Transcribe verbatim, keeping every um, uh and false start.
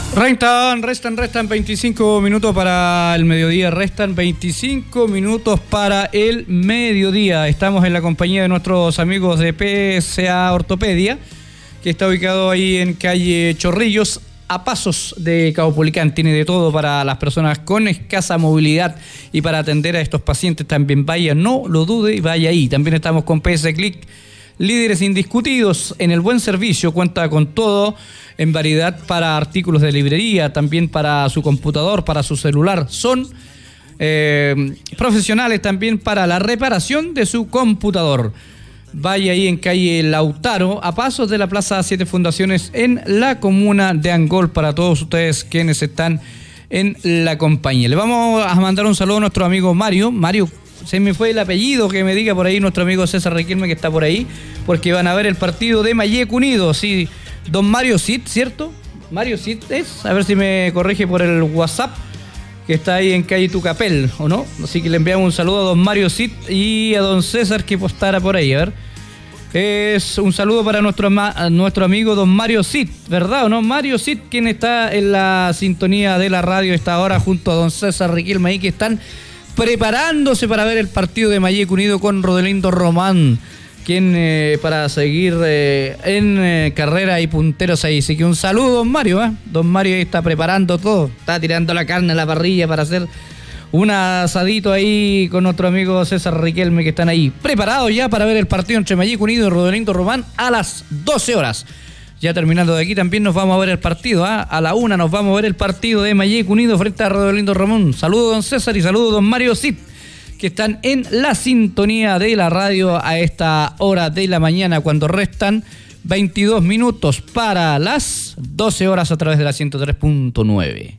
Restan, restan, restan veinticinco minutos para el mediodía, restan veinticinco minutos para el mediodía. Estamos en la compañía de nuestros amigos de P S A Ortopedia, que está ubicado ahí en calle Chorrillos, a pasos de Caupolicán. Tiene de todo para las personas con escasa movilidad y para atender a estos pacientes también. Vaya, no lo dude y vaya ahí. También estamos con P S Click, líderes indiscutidos en el buen servicio. Cuenta con todo en variedad para artículos de librería, también para su computador, para su celular. Son eh, profesionales también para la reparación de su computador. Vaya ahí en calle Lautaro, a pasos de la Plaza Siete Fundaciones, en la comuna de Angol, para todos ustedes quienes están en la compañía. Le vamos a mandar un saludo a nuestro amigo Mario. Mario, se me fue el apellido, que me diga por ahí nuestro amigo César Riquelme, que está por ahí, porque van a ver el partido de Mayec Unido. Sí, don Mario Cid, ¿cierto? Mario Cid es, a ver si me corrige por el WhatsApp, que está ahí en calle Tucapel, ¿o no? Así que le enviamos un saludo a don Mario Cid y a don César, que postara por ahí, a ver. Es un saludo para nuestro, nuestro amigo don Mario Cid, ¿verdad o no? Mario Cid, quien está en la sintonía de la radio esta hora junto a don César Riquelme ahí, que están preparándose para ver el partido de Mayec Unido con Rodelindo Román, quien eh, para seguir eh, en eh, carrera y punteros ahí. Así que un saludo, don Mario, ¿eh? Don Mario ahí está preparando todo, está tirando la carne a la parrilla para hacer un asadito ahí con nuestro amigo César Riquelme, que están ahí preparados ya para ver el partido entre Mayec Unido y Rodelindo Román a las doce horas. Ya terminando de aquí también nos vamos a ver el partido, ¿eh? A la una nos vamos a ver el partido de Mayec Unido frente a Rodelindo Román. Saludos, don César, y saludos, don Mario Cid, que están en la sintonía de la radio a esta hora de la mañana, cuando restan veintidós minutos para las doce horas a través de la ciento tres punto nueve.